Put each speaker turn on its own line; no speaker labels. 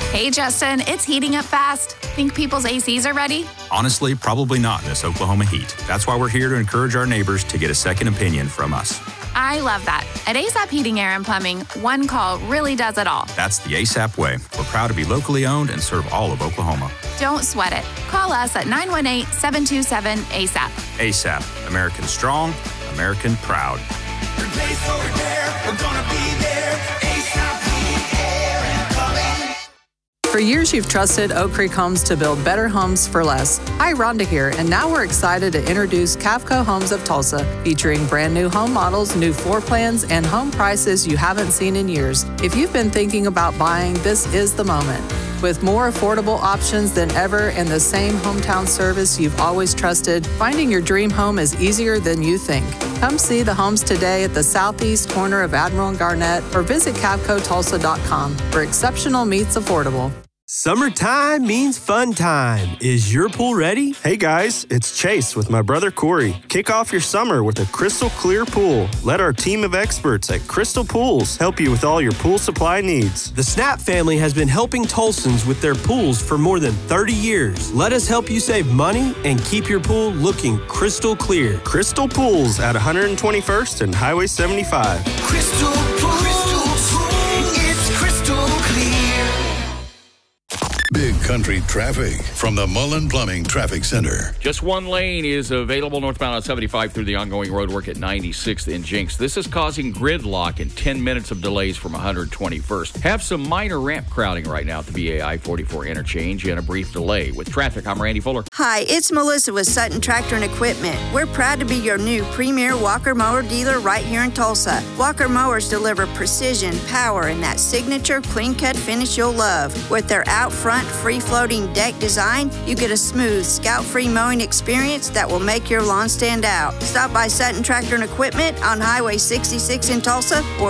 Hey, Justin, it's heating up fast. Think people's ACs are ready?
Honestly, probably not in this Oklahoma heat. That's why we're here to encourage our neighbors to get a second opinion from us.
I love that. At ASAP Heating, Air, and Plumbing, one call really does it all.
That's the ASAP way. We're proud to be locally owned and serve all of Oklahoma.
Don't sweat it. Call us at 918-727-ASAP.
ASAP. American strong, American proud.
Replace or repair, we're gonna be there. ASAP Heating, Air, and Plumbing.
For years, you've trusted Oak Creek Homes to build better homes for less. Hi, Rhonda here, and now we're excited to introduce Cavco Homes of Tulsa, featuring brand new home models, new floor plans, and home prices you haven't seen in years. If you've been thinking about buying, this is the moment. With more affordable options than ever and the same hometown service you've always trusted, finding your dream home is easier than you think. Come see the homes today at the southeast corner of Admiral and Garnett or visit CavcoTulsa.com, where exceptional meets affordable.
Summertime means fun time. Is your pool ready?
Hey guys, it's Chase with my brother Corey. Kick off your summer with a crystal clear pool. Let our team of experts at Crystal Pools help you with all your pool supply needs.
The Snap family has been helping Tulsans with their pools for more than 30 years. Let us help you save money and keep your pool looking crystal clear.
Crystal Pools at 121st and Highway 75.
Crystal Pools, it's crystal clear.
Big Country traffic from the Mullen Plumbing Traffic Center.
Just one lane is available northbound on 75 through the ongoing road work at 96th in Jenks. This is causing gridlock and 10 minutes of delays from 121st. Have some minor ramp crowding right now at the BAI 44 interchange and a brief delay. With traffic, I'm Randy Fuller.
Hi, it's Melissa with Sutton Tractor and Equipment. We're proud to be your new premier Walker mower dealer right here in Tulsa. Walker mowers deliver precision, power, and that signature clean-cut finish you'll love. With their out-front free-floating deck design, you get a smooth, scout-free mowing experience that will make your lawn stand out. Stop by Sutton Tractor and Equipment on Highway 66 in Tulsa or